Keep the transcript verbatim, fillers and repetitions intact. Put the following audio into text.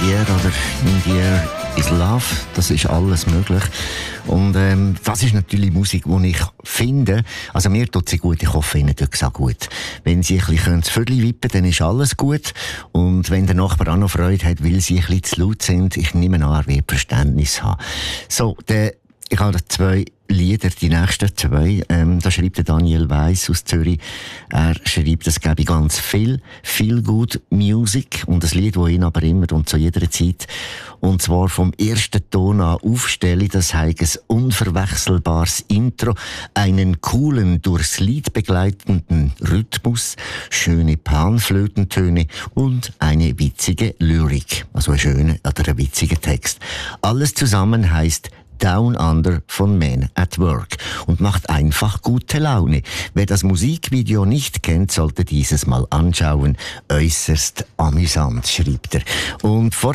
the Air oder In the Air is Love, das ist alles möglich. Und ähm, das ist natürlich Musik, die ich finde, also mir tut sie gut, ich hoffe, Ihnen tut es auch gut. Wenn Sie ein bisschen das Viertel wippen, dann ist alles gut. Und wenn der Nachbar auch noch Freude hat, weil Sie ein bisschen zu laut sind, ich nehme an, er wird Verständnis haben. So, der, ich habe zwei Lieder, die nächsten zwei. Ähm, da schreibt der Daniel Weiss aus Zürich. Er schreibt, es gäbe ganz viel, viel gut Music und das Lied, das ihn aber immer und zu jeder Zeit, und zwar vom ersten Ton an aufstelle, das heißt ein unverwechselbares Intro, einen coolen, durchs Lied begleitenden Rhythmus, schöne Panflötentöne und eine witzige Lyrik, also ein schöner oder ein witziger Text. Alles zusammen heißt Down Under von Men at Work und macht einfach gute Laune. Wer das Musikvideo nicht kennt, sollte dieses mal anschauen. Äußerst amüsant, schreibt er. Und vor